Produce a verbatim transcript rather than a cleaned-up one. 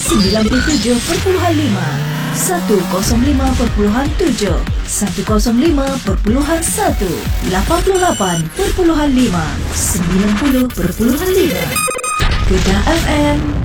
sembilan puluh tujuh perpuluhan lima, seratus lima perpuluhan tujuh, seratus lima perpuluhan satu, lapan puluh lapan perpuluhan lima, sembilan puluh perpuluhan lima. Kedah F M